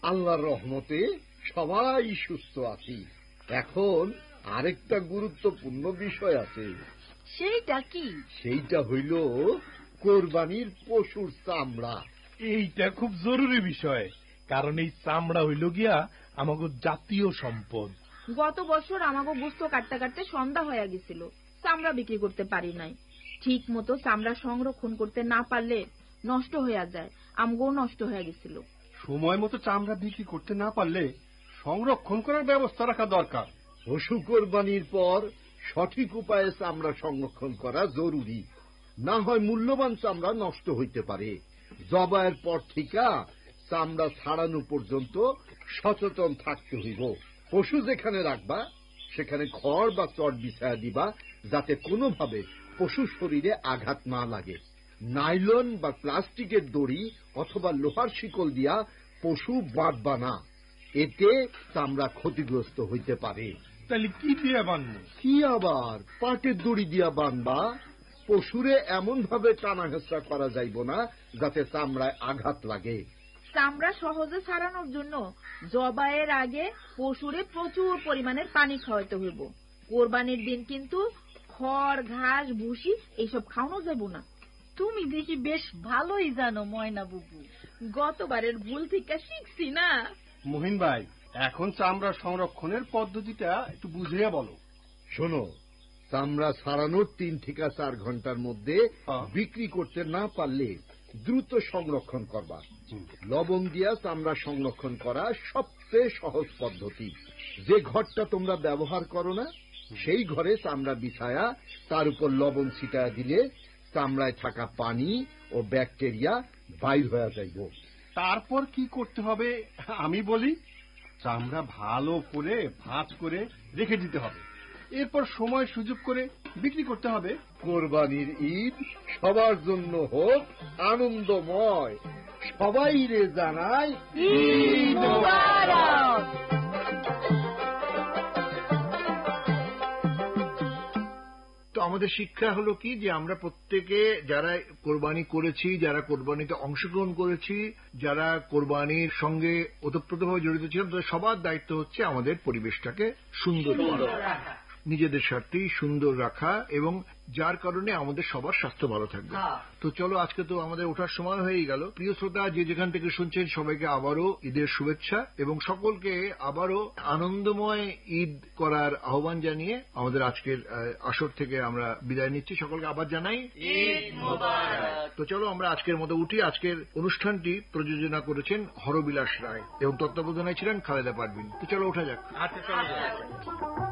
আল্লাহর রহমতে সবাই সুস্থ আছি। এখন আরেকটা গুরুত্বপূর্ণ বিষয় আছে। সেইটা কি? সেইটা হইল কোরবানির পশুর চামড়া। এইটা খুব জরুরি বিষয়, কারণ এই চামড়া হইল গিয়া আমাগো জাতীয় সম্পদ। গত বছর আমাগো গোস্ত কাটতে কাটতে সন্ধ্যা হয়ে গেছিল, চামড়া বিক্রি করতে পারি নাই। ঠিক মতো চামড়া সংরক্ষণ করতে না পারলে নষ্ট হয়ে যায়, আমগো নষ্ট হয়ে গেছিল। সময় মতো চামড়া বিক্রি করতে না পারলে সংরক্ষণ করার ব্যবস্থা রাখা দরকার। পশু কোরবানির পর সঠিক উপায়ে চামড়া সংরক্ষণ করা জরুরি, না হয় মূল্যবান চামড়া নষ্ট হইতে পারে। জবাইয়ের পর থেকে চামড়া ছাড়ানো পর্যন্ত সচেতন থাকতে হইব। পশু যেখানে রাখবা সেখানে খড় বা চট বিছায়া দিবা, যাতে কোনোভাবে পশু শরীরে আঘাত না লাগে। নাইলন বা প্লাস্টিকের দড়ি অথবা লোহার শিকল দিয়া পশু বাঁধবা না, এতে চামড়া ক্ষতিগ্রস্ত হইতে পারে। তাহলে কি দিয়ে বানবো? কি আবার পাটের দড়ি দিয়া বানবা। পশুরে এমন ভাবে টানা হেঁচড়া করা যাইব না যাতে চামড়ায় আঘাত লাগে। চামড়া সহজে ছাড়ানোর জন্য জবাইয়ের আগে পশুরে প্রচুর পরিমাণের পানি খাওয়াতে হইব। কোরবানির দিন কিন্তু খড়, ঘাস, ভুসি এইসব খাওয়ানো যাব না। তুমি দেখি বেশ ভালোই জানো ময়না বুবু। গতবারের ভুল থেকে শিখছি না। মহিন ভাই, এখন চামড়া সংরক্ষণের পদ্ধতিটা একটু বুঝিয়ে বলো। শোনো, চামড়া ছাড়ানোর 3 থেকে 4 ঘন্টার মধ্যে বিক্রি করতে না পারলে দ্রুত সংরক্ষণ করবা। লবণ দিয়া চামড়া সংরক্ষণ করা সবচেয়ে সহজ পদ্ধতি। যে ঘরটা তোমরা ব্যবহার করো না সেই ঘরে চামড়া বিছায়া তার উপর লবণ ছিটায়া দিলে চামড়ায় থাকা পানি ও ব্যাকটেরিয়া বাইর হয়ে যাইব। তারপর কি করতে হবে আমি বলি। চামড়া ভালো করে ভাঁজ করে রেখে দিতে হবে, এরপর সময় সুযোগ করে বিক্রি করতে হবে। কোরবানির ঈদ সবার জন্য হোক আনন্দময়। সবাই রে জানাই ঈদ মোবারক। তো আমাদের শিক্ষা হলো কি, যে আমরা প্রত্যেকে যারা কোরবানি করেছি, যারা কোরবানিতে অংশগ্রহণ করেছি, যারা কোরবানির সঙ্গে ওতপ্রোতভাবে জড়িত ছিলাম, তাদের সবার দায়িত্ব হচ্ছে আমাদের পরিবেশটাকে সুন্দর করা, নিজেদের স্বার্থেই সুন্দর রাখা, এবং যার কারণে আমাদের সবার স্বাস্থ্য ভালো থাকবে। তো চলো, আজকে তো আমাদের ওঠার সময় হয়ে গেল। প্রিয় শ্রোতা, যে যেখান থেকে শুনছেন সবাইকে আবারও ঈদের শুভেচ্ছা, এবং সকলকে আবারও আনন্দময় ঈদ করার আহ্বান জানিয়ে আমাদের আজকের আসর থেকে আমরা বিদায় নিচ্ছি। সকলকে আবার জানাই ঈদ মোবারক। তো চলো আমরা আজকের মতো উঠি। আজকের অনুষ্ঠানটি প্রযোজনা করেছেন হরবিলাস রায় এবং তত্ত্বাবধানে ছিলেন খালেদা পারভিন। তো চলো ওঠা যাক।